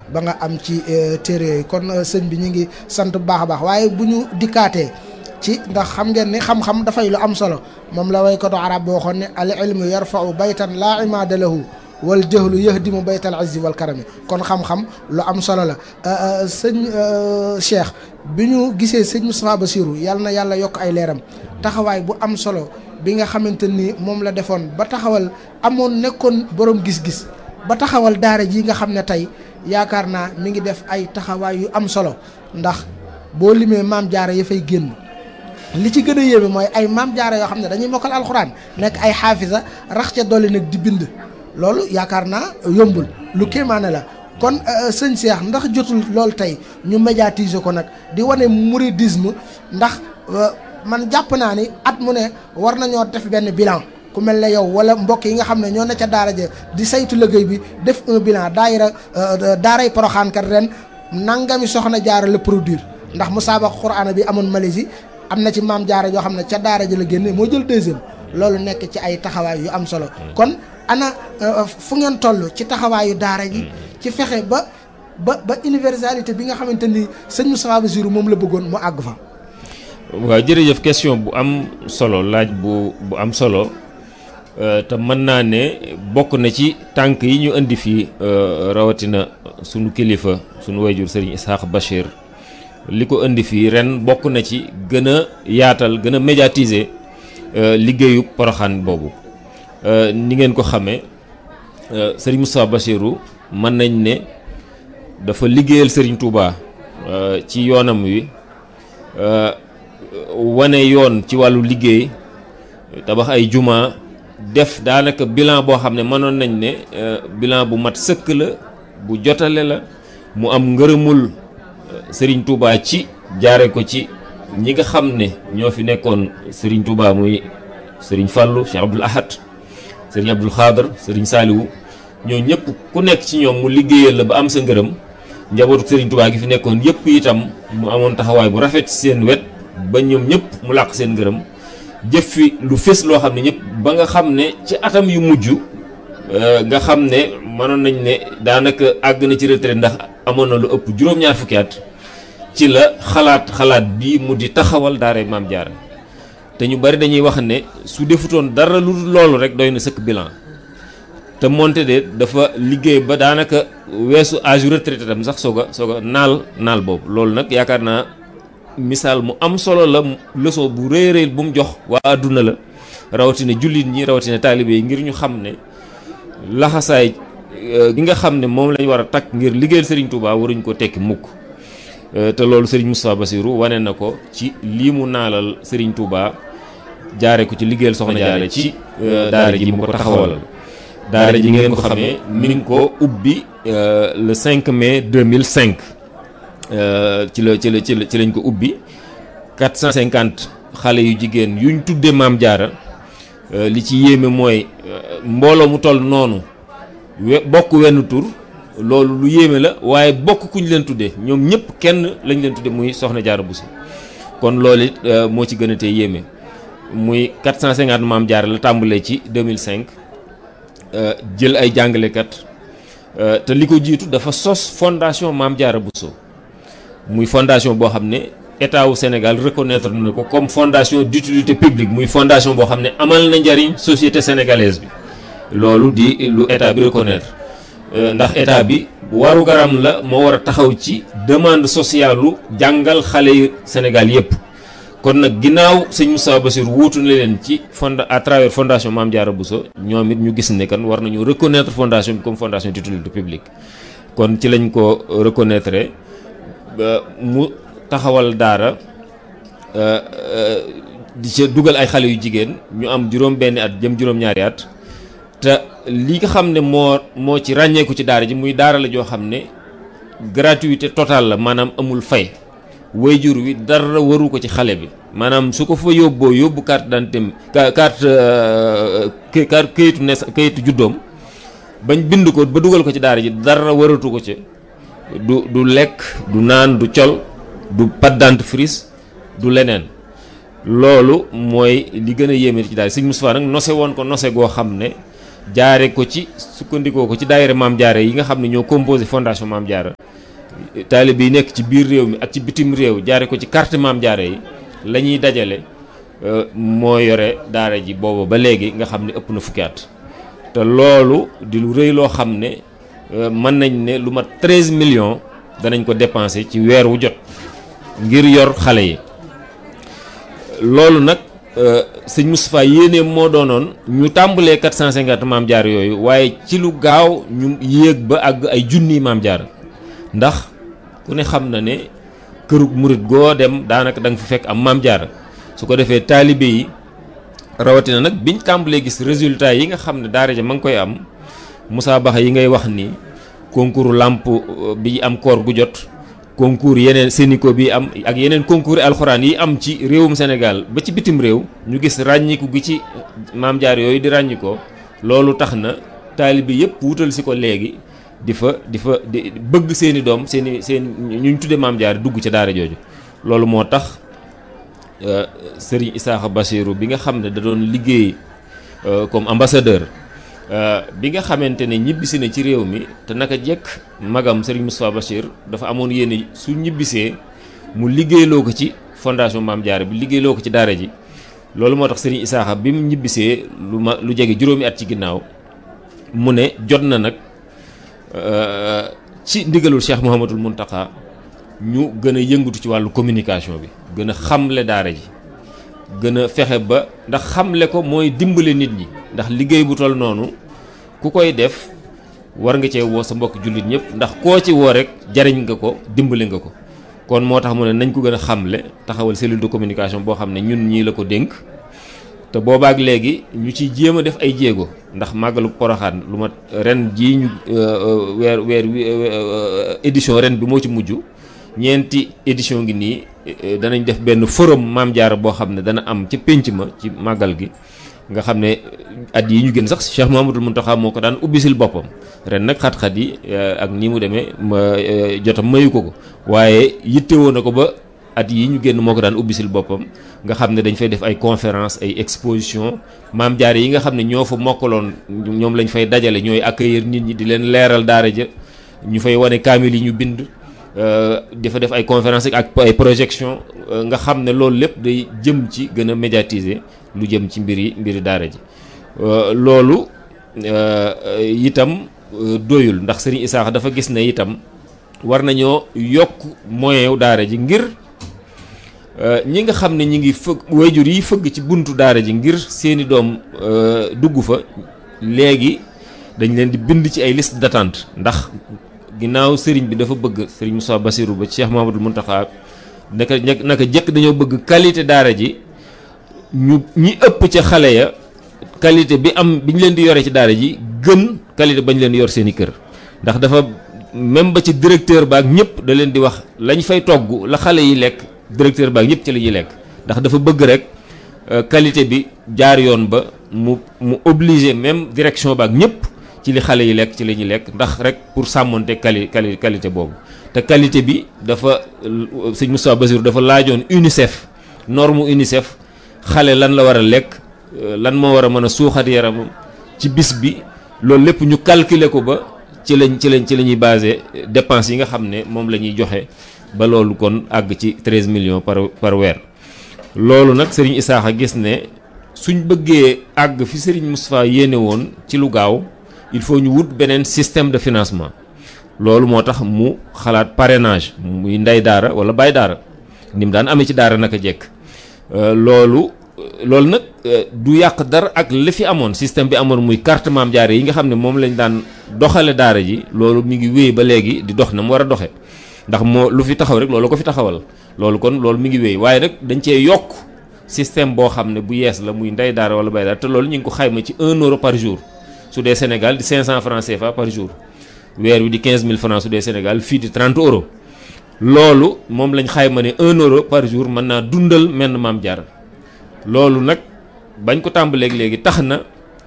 ba nga am ci téere yooyu kon sëñ bi ñu ngi sant bu baax a baax waaye bu ñu dikkaatee ci ndax xam ngeen ni xam-xam dafay lu am solo moom la waykatu arab boo waxoon ne al ilmu yarfa'u baytan laa imaada lahu wal jahlu yahdimu baytal izzi wal karami kon xam-xam lu am solo la sëñ Cheikh bi ñu gisee sëñ Moustapha Bassirou yàlla na yàlla yokk ay leeram taxawaay bu am solo bi nga xamante ni moom la defoon ba taxawal amoon nekkoon borom gis-gis ba taxawal daara ji nga xam ne tey yaakaar naa mi ngi def ay taxawaay yu am solo ndax boo limee maam jaara ya fay génn li ci gën a yéeme mooy ay maam jaara yoo xam ne dañuy mokkal alxuraan nekk ay xaafisa rax ca dolli nag di bind loolu yaakaar naa yombul lu kéemaane la kon sëñ Cheikh ndax jotul loolu tey ñu médiatiser ko nag di wane mouridisme ndax man jàpp naa ni at mu ne war nañoo def benn bilan ku mel ne yow wala mbokk yi nga xam ne ñoo ne ca daara ja di saytu liggéey bi def un bilan daaray Poroxaan kat ren nangami soxna jaara la produire ndax musaabaqa Qur'aan bi amoon Malaisie am na ci maam jaara yoo xam ne ca daara ja la génne moo jël deuxième loolu nekk ci ay taxawaay yu am solo kon ana fu ngeen toll ci taxawaayu daara ji ci fexe ba universalité bi nga xamante ni sëñ Moustapha Bassirou moom la bëggoon mu àgg fa. waaw jërëjëf question bu am solo laaj bu am solo te mën naa ne bokk na ci tànk yi ñu indi fii rawatina sunu kilifa sunu wayjur Serigne Ishaq Bachir li ko indi fii ren bokk na ci gën a yaatal gën a médiatiser liggéeyu Poroxaan boobu ni ngeen ko xamee Serigne Moustapha Bassirou mën nañ ne dafa liggéeyal Serigne Touba ci yoonam wi wane yoon ci wàllu liggéey tabax ay juma def daanaka bilan boo xam ne mënoon nañ ne bilan bu mat sëkk la bu jotale la mu am ngërëmul Serigne Touba ci jaare ko ci ñi nga xam ne ñoo fi nekkoon Serigne Touba muy Serigne Fallou Cheikh Abdoul Ahad Serigne Abdoul Khadr Serigne Saliou ñoo ñëpp ku nekk ci ñoom mu liggéeyal la ba am sa ngërëm njabootu Serigne Touba gi fi nekkoon yëpp itam mu amoon taxawaay bu rafet ci seen wet ba ñoom ñëpp mu làq seen ngërëm jëf fi lu fés loo xam ne ñëpp ba nga xam ne ci atam yu mujj nga xam ne mënoon nañ ne daanaka àgg na ci retraite ndax amoon na lu ëpp juróom-ñaar fukki at ci la xalaat bi mu di taxawal daaray Maam Jaara te ñu bari dañuy wax ne su defutoon dara lu loolu rek doy na sëkk bilan te moonte de dafa liggéey ba daanaka weesu âge retraité tam sax soog a naal boobu loolu nag yaakaar naa misaal mu am solo la leçon bu rëy rëy bu mu jox waa àdduna la rawatina jullit ñi rawatina taalibe yi ngir ñu xam ne laxasaay gi nga xam ne moom lañ war a takk ngir liggéeyal Serigne Touba waruñ ko tekki mukk te loolu Serigne Moustapha Bassirou wane na ko ci lii mu naalal Serigne Touba jaare ko ci liggéeyal soxna jaare ci daara ji mu ko taxawalal daara ji ngeen ko xamee mi ngi ko ubbi le 5 mai 2005 ci lañ ko ubbi 450 xale yu jigéen yuñ tuddee Maam Jaara li ci yéeme mooy mbooloo mu toll noonu bokk wenn tur loolu lu yéeme la waaye bokk kuñ leen tuddee ñoom ñëpp kenn lañ leen tuddee muy Soxna Jaara Bousso kon loolu it moo ci gën a tee yéeme muy 450 Maam Jaara la tàmbalee ci 2005 jël ay jàngalekat te li ko jiitu dafa sos fondation Maam Jaara Bousso muy fondation boo xam ne état wu Sénégal reconnaître na ko comme fondation d'utilité publique muy fondation boo xam ne amal na njariñ société sénégalaise bi loolu di lu état bi reconnaître ndax état bi waru garam la moo war a taxaw ci demande sociale lu jàngal xale yu Sénégal yépp kon nag ginnaaw sëñ Moustapha Bassirou wuutu na leen ci à travers fondation Maam Jaara Bousso ñoom it ñu gis ne kan war nañu reconnaître fondation bi comme fondation d'utilité publique kon ci lañ ko reconnaître mu taxawal daara di ca dugal ay xale yu jigéen ñu am juróom benni at jëm juróom-ñaari at te li nga xam ne moo ci ràññeeku ci daara ji muy daara la joo xam ne gratuité totale la maanaam amul fay wayjur wi dara waru ko ci xale bi maanaam su ko fa yóbbu carte d'identité carte kayitu juddoom bañ bind ko ba dugal ko ci daara ji dara waratu ko ci du lekk du naan du col du pâte dentifrice du leneen loolu mooy li gën a yéeme ci daal Sëñ Moustapha nag nose woon ko nose goo xam ne jaare ko ci sukkandikoo ko ci daayira Maam Jaara yi nga xam ne ñoo composé fondation Maam Jaara taalibe yi nekk ci biir réew mi ak ci bitim réew jaare ko ci carte Maam Jaara yi la ñuy dajale moo yore daara ji booba ba léegi nga xam ne ëpp na fukki at te loolu di lu rëy loo xam ne mën nañ ne lu mat 13 millions danañ ko dépenser ci weer wu jot ngir yor xale yi loolu nag sëñ Moustapha yéene moo doonoon ñu tàmbalee 450 Maam Jaara yooyu waaye ci lu gaaw ñu yéeg ba àgg ay junni Maam Jaara ndax ku ne xam na ne kërug murit goo dem daanaka da nga fi fekk am Maam Jaara su ko defee taalibe yi rawatina nag biñ tàmbalee gis résultat yi nga xam ne daara ja ma ngi koy am musaabaxa yi ngay wax ni concours làmp bi am koor gu jot concours yeneen Sénico bi am ak yeneen concours alxuraan yi am ci réewum Sénégal ba ci bitim réew ñu gis ràññiku gi ci Maam Jaara yooyu di ràññikoo loolu tax na taalibe yëpp wutal si ko léegi di bëgg seeni doom seen ñu tudde Maam Jaara dugg ca daara jooju loolu moo tax Serigne Isaaxa Bassirou bi nga xam ne da doon liggéey comme ambassadeur bi nga xamante ne ñibbisi na ci réew mi te naka jekk magam Serigne Moustapha Bachir dafa amoon yéene su ñibbisee mu liggéeyloo ko ci fondation Maam Jaara bi liggéeyloo ko ci daara ji loolu moo tax Serigne Isaaxa bi mu ñibbisee lu jege juróomi at ci ginnaaw mu ne jot na nag ci ndigalul Cheikh Mouhamadoul Mountakha ñu gën a yëngatu ci wàllu communication bi gën a xamle daara ji gën a fexe ba ndax xamle ko mooy dimbale nit ñi ndax liggéey bu toll noonu ku koy def war nga cee woo sa mbokk jullit ñëpp ndax koo ci woo rek jariñ nga ko dimbale nga ko kon moo tax mu ne nañ ko gën a xamle taxawal cellule de communication boo xam ne ñun ñii la ko dénk te boobaak léegi ñu ciy jéem a def ay jéego ndax màggalu Poroxaan lu ma ren jii ñu édition ren bi moo ci mujj ñeenti édition ngi nii danañ def benn forum Maam Jaara boo xam ne dana am ca pénc ma ci màggal gi nga xam ne at yi ñu gën sax Cheikh Mouhamadoul Mountakha moo ko daan ubbisil boppam ren nag xat-xat yi ak ni mu demee jotam mayu ko waaye yittewoo na ko ba at yi ñu génn moo ko daan ubbisil boppam nga xam ne dañ fay def ay conférence ay exposition Maam Jaara yi nga xam ne ñoo fa mokkaloon ñoom lañ fay dajale ñooy accueillir nit ñi di leen leeral daara ja ñu fay wane kaamil yi ñu bind dafa def ay conférence ak ay projection nga xam ne loolu lépp day jëm ci gën a médiatiser lu jëm ci mbiri daara ji loolu itam doyul ndax Serigne Isaaxa dafa gis ne itam war nañoo yokk moyen wu daara ji ngir ñi nga xam ne ñi ngi fëgg waajur yi fëgg ci buntu daara ji ngir seeni doom dugg fa léegi dañ leen di bind ci ay liste d'attente ndax ginnaaw sëriñ bi dafa bëgg sëriñ Moustapha Bassirou ba Cheikh Mouhamadoul Mountakha naka jëkk dañoo bëgg qualité daara ji ñi ëpp ca xale ya qualité bi ñu leen di yore ci daara ji gën qualité bañ leen yor seen i kër ndax dafa même ba ci directeur baak ñëpp da leen di wax lañ fay togg la xale yi lekk directeur baak ñëpp ci la ñuy lekk ndax dafa bëgg rek qualité bi jaar yoon ba mu obligé même direction baak ñëpp ci li xale yi lekk ci la ñuy lekk ndax rek pour sàmmonte qualité boobu te qualité bi dafa sëñ Moustapha Bassirou dafa laajoon UNICEF norme UNICEF xale lan la war a lekk lan moo war a mën a suuxat yaramam ci bis bi loolu lépp ñu calculer ko ba ci la ñuy basé dépenses yi nga xam ne moom la ñuy joxe ba loolu kon àgg ci 13 millions par weer loolu nag Serigne Isaaxa gis ne suñ bëggee àgg fi Serigne Moustapha yéene woon ci lu gaaw il faut ñu wut beneen système de financement loolu moo tax mu xalaat parrainage muy ndey daara wala baay daara ni mu daan amee ci daara naka jekk loolu nag du yàq dara ak li fi amoon système bi amoon muy carte Maam Jaara yi nga xam ne moom lañ daan doxale daara ji loolu mi ngi wéy ba léegi di dox na mu war a doxe ndax moo lu fi taxaw rek loolu ko fi taxawal loolu mi ngi wéy waaye nag dañ cee yokk système boo xam ne bu yees la muy ndey daara wala baay daara te loolu ñu ngi ko xayma ci 1 euro par jour su dee Sénégal di 500 francs CFA par jour weer wi di 15000 francs su dee Sénégal fii di 30 euros loolu moom lañ xayma ne 1 euro par jour mën naa dundal menn Maam Jaara loolu nag bañ ko tàmbaleeg léegi tax na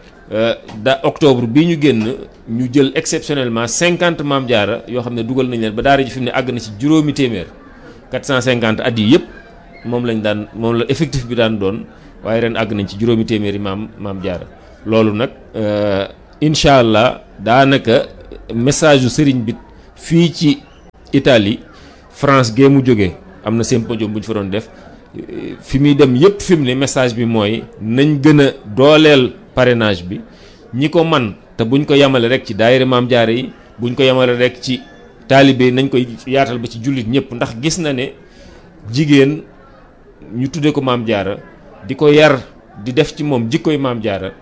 octobre bii ñu génn ñu jël exceptionnellement 50 Maam Jaara yoo xam ne dugal nañ leen ba daara ji fi mu ne àgg na ci juróomi téeméer 450 at yi yëpp moom la effectif bi daan doon waaye ren àgg nañ ci juróomi téeméeri Maam Jaara loolu nag incha allah daanaka message yu sëriñ bi fii ci Italie France gee mu jógee am na symposium bu ñu fa doon def fi muy dem yépp fi mu ne message bi mooy nañ gën a dooleel parrainage bi ñi ko man te buñ ko yemale rek ci daayira Maam Jaara yi buñ ko yemale rek ci taalibe yi nañ koy yaatal ba ci jullit ñëpp ndax gis na ne jigéen ñu tuddee ko Maam Jaara di ko yar di def ci moom jikkoy Maam Jaara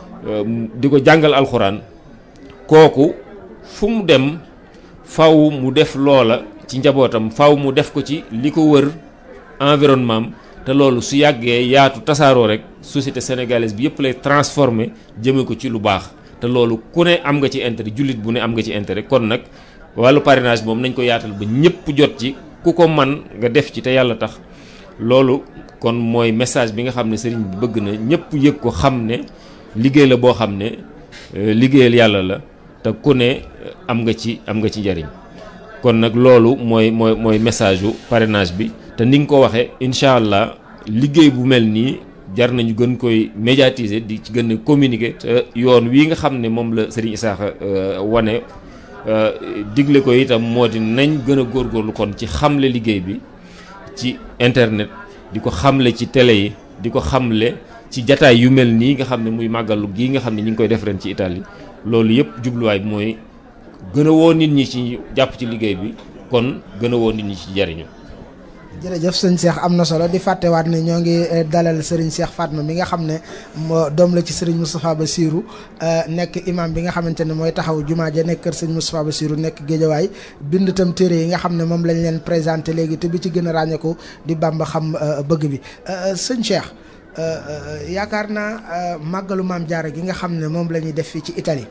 di ko jàngal alxuraan kooku fu mu dem faw mu def loola ci njabootam faw mu def ko ci li ko wër environnement te loolu su yàggee yaatu tasaaroo rek société sénégalaise bi yëpp lay transformer jëme ko ci lu baax te loolu ku ne am nga ci intérêt jullit bu ne am nga ci intérêt kon nag wàllu parrainage moom nañ ko yaatal ba ñëpp jot ci ku ko man nga def ci te yàlla tax loolu kon mooy message bi nga xam ne sëriñ bi bëgg na ñëpp yëg ko xam ne liggéey la boo xam ne liggéeyal yàlla la te ku ne am nga ci njariñ kon nag loolu mooy message yu parrainage bi te ni nga ko waxee incha allah liggéey bu mel nii jar nañu gën koy médiatiser di ci gën a communiquer te yoon wii nga xam ne moom la Serigne Isaaxa wane digle ko itam moo di nañ gën a góorgóorlu kon ci xamle liggéey bi ci internet di ko xamle ci télé yi di ko xamle ci jataay yu mel nii nga xam ne muy màggalu gii nga xam ne ñu ngi koy def ren ci Italie loolu yëpp jubluwaay bi mooy gën a woo nit ñi ci jàpp ci liggéey bi kon gën a woo nit ñi ci jariñu jërëjëf sëñ Cheikh am na solo di fàttewaat ne ñoo ngi dalal Serigne Cheikh Fatma mi nga xam ne doom la ci Serigne Moustapha Bassirou nekk imam bi nga xamante ne mooy taxaw jumaa ja nekk kër Serigne Moustapha Bassirou nekk Géejawaay bind itam téere yi nga xam ne moom lañ leen présenté léegi te bi ci gën a ràññeeku di Bamba xam bëgg bi sëñ Cheikh yaakaar naa màggalu Maam Jaara gi nga xam ne moom la ñuy def fii ci Italie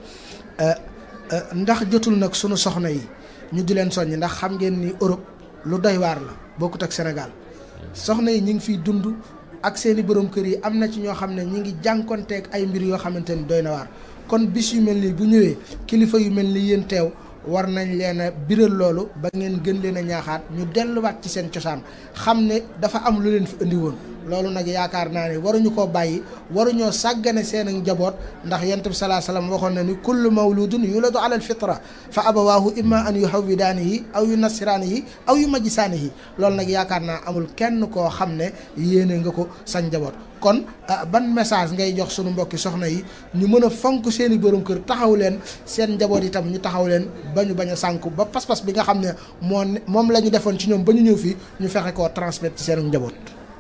ndax jotul nag sunu soxna yi ñu di leen soññ ndax xam ngeen ni Europe lu doy waar la bokkut ak Sénégal soxna yi ñu ngi fiy dund ak seeni borom kër yi am na ci ñoo xam ne ñi ngi jànkonteeg ay mbir yoo xamante ni doy na waar kon bis yu mel nii bu ñëwee kilifa yu mel ni yéen teew war nañ leen a biral loolu ba ngeen gën leen a ñaaxaat ñu delluwaat ci seen cosaan xam ne dafa am lu leen fi indi woon loolu nag yaakaar naa ne waruñu koo bàyyi waruñoo sàggane seen ak njaboot ndax yonent bi salaa salaam waxoon na ni kullu mawludun yuladu ala alfitra fa abawaahu imma an yuhawwidaanihi aw yunassiraanihi aw yumajjisaanihi loolu nag yaakaar naa amul kenn koo xam ne yéene nga ko sa njaboot kon ban message ngay jox sunu mbokki soxna yi ñu mën a fonk seen i borom kër taxaw leen seen njaboot itam ñu taxaw leen ba ñu bañ a sànku ba pas-pas bi nga xam ne moom la ñu defoon ci ñoom ba ñu ñëw fii ñu fexe koo transmettre ci seen njaboot.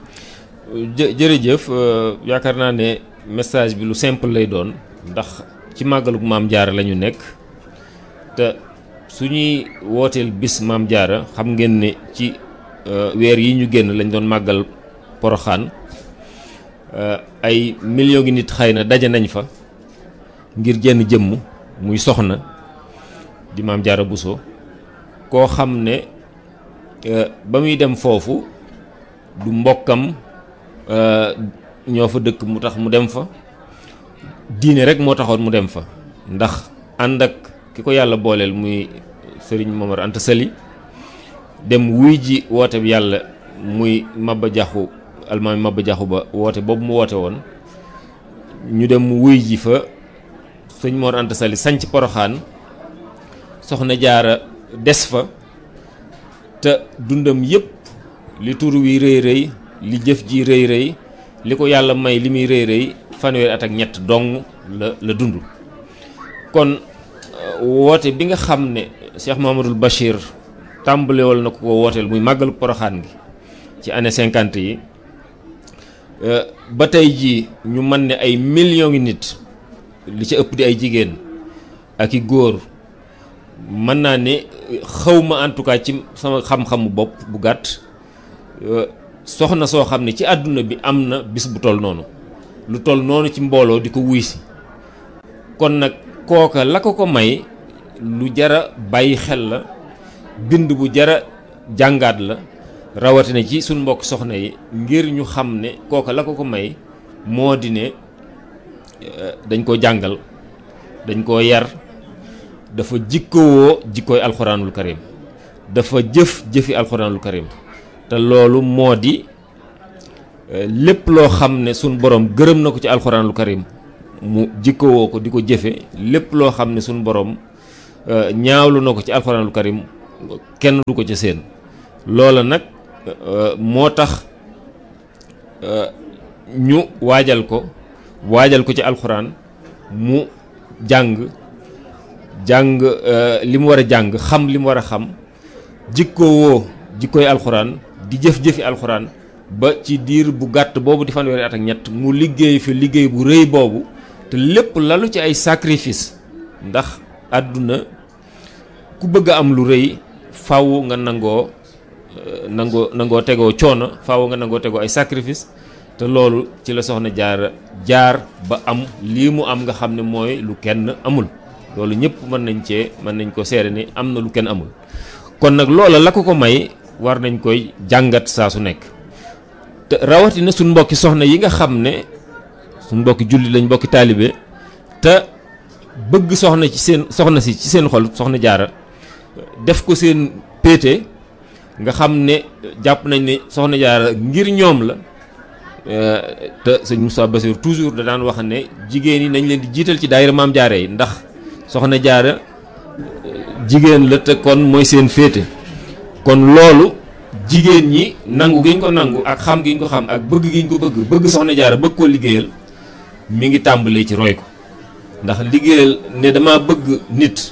jërëjëf yaakaar naa ne message bi lu simple lay doon ndax ci màggalu Maam Jaara la ñu nekk te su ñuy wooteel bis Maam Jaara xam ngeen ne ci weer yi ñu génn lañ doon màggal Poroxaan ay millions ngi nit xëy na daje nañ fa ngir jenn jëmm muy soxna di Maam Jaara Buso koo xam ne ba muy dem foofu du mbokkam ñoo fa dëkk mu tax mu dem fa diine rek moo taxoon mu dem fa ndax ànd ak ki ko yàlla booleel muy Sëriñ Momar Anta Sali dem wuy ji woote bi yàlla muy Maba Jaxu almaami Maba Jaxu Ba woote boobu mu woote woon ñu dem wuy ji fa Sëriñ Mor Anta Sali sanc Poroxaan soxna Jaara des fa te dundam yépp li tur wi rëy rëy li jëf ji rëy rëy li ko yàlla may li muy rëy rëy fanweeri at ak ñett dong la dund kon woote bi nga xam ne Cheikh Mahamadul Bachir tàmbalewal na ko wooteel muy màggalu Poroxaan gi ci année 50 yi ba tey jii ñu mën ne ay millions ngi nit li ci ëpp di ay jigéen ak i góor mën naa ne xawma en tout cas ci sama xam-xamu bopp bu gàtt soxna soo xam ne ci àdduna bi am na bis bu toll noonu lu toll noonu ci mbooloo di ko wuy si kon nag kooka la ko may lu jara bàyyi xel la bind bu jara jàngaat la rawatina ci suñ mbokk soxna yi ngir ñu xam ne kooka la ko may moo di ne dañ ko jàngal dañ koo yar dafa jikkowoo jikkooy alxuraanul karim dafa jëfi alxuraanul karim te loolu moo di lépp loo xam ne suñ borom gërëm na ko ci alxuraanul karim mu jikkowoo ko di ko jëfe lépp loo xam ne suñu borom ñaawlu na ko ci alxuraanul karim kenn du ko ca seen loola nag moo tax ñu waajal ko ci alxuraan mu jàng li mu war a jàng xam li mu war a xam jikkowoo jikkooy alxuraan di jëf-jëfi alxuraan ba ci diir bu gàtt boobu di fanweeri at ak ñett mu liggéey fi liggéey bu rëy boobu te lépp lalu ci ay sacrifice ndax àdduna ku bëgg a am lu rëy faaw nga nangoo tegoo coono faaw nga nangoo tegoo ay sacrifice te loolu ci la soxna jaar ba am lii mu am nga xam ne mooy lu kenn amul loolu ñëpp mën nañ ko seere ni am na lu kenn amul kon nag loola la ko may war nañ koy jàngat saa su nekk te rawatina suñ mbokki soxna yi nga xam ne suñ mbokki julli lañ mbokki taalibe te bëgg soxna si ci seen xol soxna jaara def ko seen péete nga xam ne jàpp nañ ne soxna jaara ngir ñoom la te sëñ Moussa Bassir toujours da daan wax ne jigéen yi nañ leen di jiital ci daayira maam jaara yi ndax soxna jaara jigéen la te kon mooy seen féete kon loolu jigéen ñi nangu gi ñu ko nangu ak xam gi ñu ko xam ak bëgg gi ñu ko bëgg soxna jaara bëgg koo liggéeyal mi ngi tàmbalee ci roy ko ndax liggéeyal ne dama bëgg nit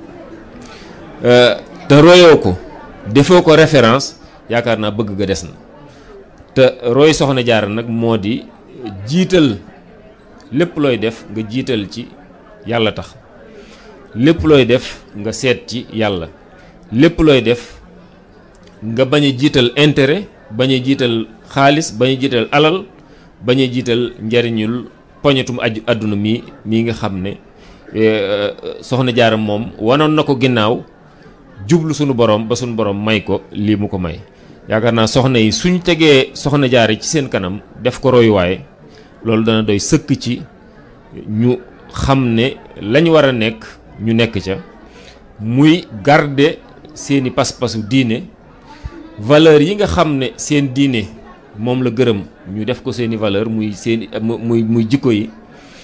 te royoo ko defoo ko référence yaakaar naa bëgg ga des na te roy soxna jaara nag moo di jiital lépp looy def nga jiital ci yàlla tax lépp looy def nga seet ci yàlla lépp looy def nga bañ a jiital intérêt bañ a jiital xaalis bañ a jiital alal bañ a jiital njariñul poñetum àdduna mii nga xam ne soxna jaara moom wanoon na ko ginnaaw jublu sunu borom ba sunu borom may ko lii mu ko may yaakaar naa soxna yi suñ tegee soxna jaara ci seen kanam def ko royuwaay loolu dana doy sëkk ci ñu xam ne lañ war a nekk ñu nekk ca muy garder seeni pas-pasu diine valeur yi nga xam ne seen diine moom la gërëm ñu def ko seeni valeur muy jikko yi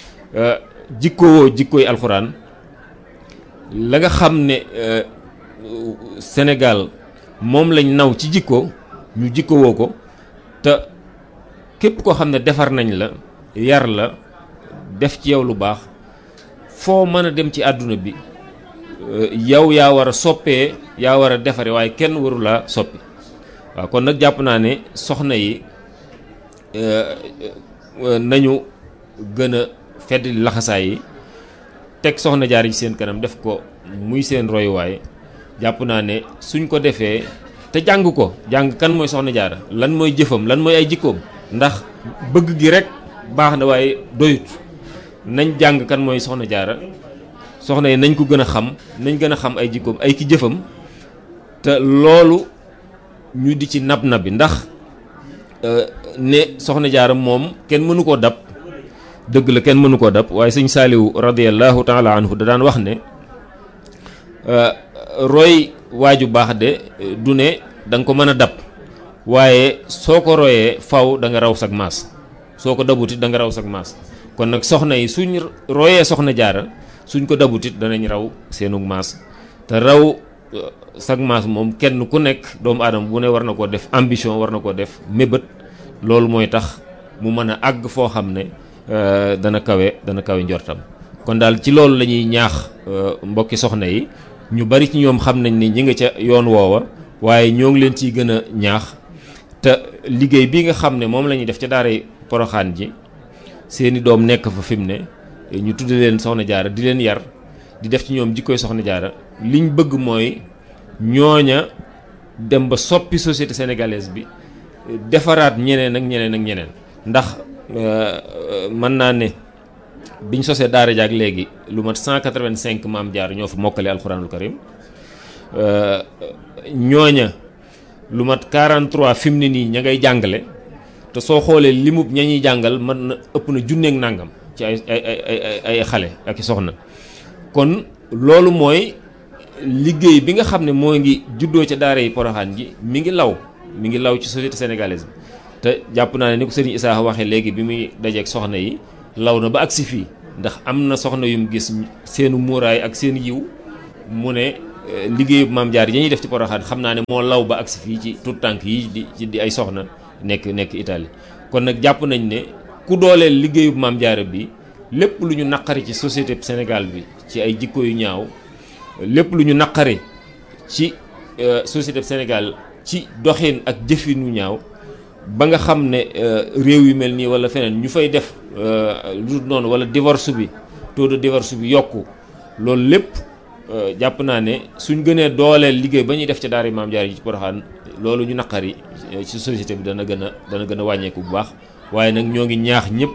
jikkoy alxuraan la nga xam ne Sénégal moom lañ naw ci jikko ñu jikkowoo ko te képp koo xam ne defar nañ la yar la def ci yow lu baax foo mën a dem ci àdduna bi yow yaa war a soppee yaa war a defare waaye kenn waru laa soppi waaw kon nag jàpp naa ne soxna yi nañu gën a fedd laxasaay yi teg soxna jaar ci seen kanam def ko muy seen royuwaay jàpp naa ne suñ ko defee te jàng kan mooy soxna jaara lan mooy jëfam lan mooy ay jikkoom ndax bëgg gi rek baax na waaye doyut nañ jàng kan mooy soxna jaara soxna yi nañ ko gën a xam nañ gën a xam ay jikkoom ay ki jëfam te loolu ñu di ci nab bi ndax ne soxna jaara moom kenn mënu koo dab dëgg la kenn mënu koo dab waaye sëñ Saaliwu radiyallahu taala anhu da daan wax ne roy waaju baax de du ne da nga ko mën a dab waaye soo ko royee faw da nga raw sag maas soo ko dabutit da nga raw sag maas kon nag soxna yi suñ royee soxna jaara suñ ko dabutit danañ raw seenug maas te raw sag maas moom kenn ku nekk doomu aadama bu ne war na koo def ambition war na koo def mébét loolu mooy tax mu mën a àgg foo xam ne dana kawe njortam kon daal ci loolu la ñuy ñaax mbokki soxna yi ñu bari ci ñoom xam nañ ni ñi nga ca yoon woowa waaye ñoo ngi leen ciy gën a ñaax te liggéey bi nga xam ne moom la ñuy def ca daaray Poroxaan ji seeni doom nekk fa fi mu ne ñu tudde leen soxna jaara di leen yar di def ci ñoom jikkoy soxna jaara liñ bëgg mooy ñooña dem ba soppi société sénégalaise bi defaraat ñeneen ak ñeneen ndax mën naa ne biñ sosee daara jaak léegi lu mat 185 maam jaar ñoo fa mokkale alxuraanul karim ñooña lu mat 43 fi mu ne nii ña ngay jàngale te soo xoolee limub ña ñuy jàngal mën na ëpp na junneeg nàngam ci ay xale ak i soxna kon loolu mooy liggéey bi nga xam ne moo ngi juddoo ca daara yi Poroxaan ji mi ngi law ci société sénégalaise bi te jàpp naa ne ni ko sëriñ Issa waxee léegi bi muy dajeeg soxna yi law na ba agsi fii ndax am na soxna yum gis seenu muuraay ak seen yiw mu ne liggéeyu maam jaar yi ñuy def ci Porokhane xam naa ne moo law ba agsi fii ci tout tànk yi di ay soxna nekk Italie. kon nag jàpp nañ ne ku dooleel liggéeyu maam jaara bi lépp lu ñu naqari ci société Sénégal bi ci ay jikko yu ñaaw lépp lu ñu naqari ci société Sénégal ci doxin ak jëfin yu ñaaw ba nga xam ne réew yu mel nii wala feneen ñu fay def lu noonu wala divorce bi taux de divorce bi yokku loolu lépp jàpp naa ne suñ gënee dooleel liggéey ba ñuy def ci daara maam jaara yi ci Porokhane loolu ñu naqari ci société bi dana gën a wàññeeku bu baax. waaye nag ñoo ngi ñaax ñëpp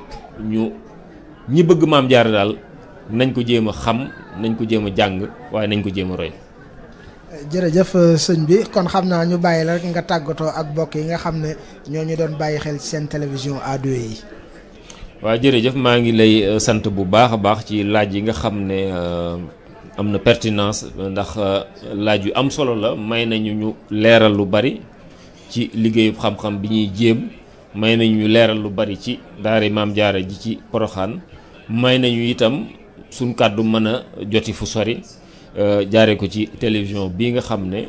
ñi bëgg maam jaara daal nañ ko jéem a xam nañ ko jéem a jàng waaye nañ ko jéem a roy. jërëjëf sëñ bi kon xam naa ñu bàyyi la rek nga tàggatoo ak mbokk yi nga xam ne ñoo ñu doon bàyyi xel ci seen télévision A2 yi. waaw jërëjëf maa ngi lay sant bu baax a baax ci laaj yi nga xam ne am na pertinence ndax laaj yu am solo la may nañu ñu leeral lu bari ci liggéeyu xam-xam bi ñuy jéem. may nañu ñu leeral lu bari ci daara maam jaara ji ci Porokhane may nañu itam suñ kàddu mën a joti fu sori jaare ko ci télévision bii nga xam ne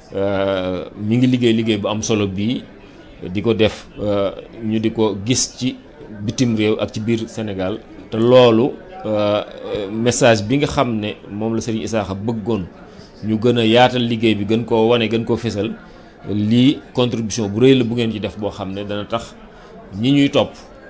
mi ngi liggéey bu am solo bii di ko def ñu di ko gis ci bitim réew ak ci biir Sénégal te loolu message bi nga xam ne moom la Serigne Isaaxa bëggoon ñu gën a yaatal liggéey bi gën koo wane gën koo fésal lii contribution bu rëy la bu ngeen ci def boo xam ne dana tax ñi ñuy topp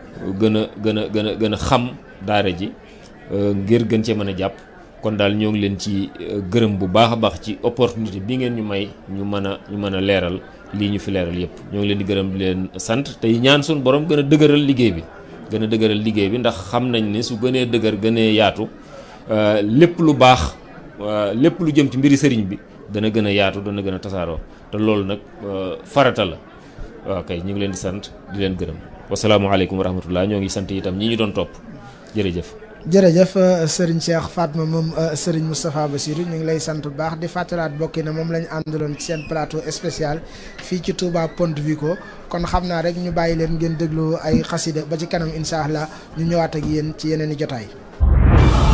gën a xam daara ji ngir gën cee mën a jàpp kon daal ñoo ngi leen ci gërëm bu baax a baax ci opportunité bi ngeen ñu may ñu mën a leeral lii ñu fi leeral yépp ñoo ngi leen di gërëm di leen sant tey ñaan suñu borom gën a dëgëral liggéey bi ndax xam nañ ne su gënee dëgër gënee yaatu lépp lu baax lépp lu jëm ci mbiri sëriñ bi dana gën a yaatu dana gën a tasaaroo te loolu nag farata la waaw kay ñu ngi leen di sant di leen gërëm wasalaamualeykum wa rahmatullah ñoo ngi sant itam ñi ñu doon topp jërëjëf. jërëjëf Serigne Cheikh Fatma moom Serigne Moustapha Bassirou ñu ngi lay sant bu baax di fàttalaat bokki na moom lañu àndaloon ci seen plateau spécial fii ci Touba Ponte Vico kon xam naa rek ñu bàyyi leen ngeen déglu ay xasida ba ci kanam incha allah ñu ñëwaat ak yéen ci yeneen i jotaay.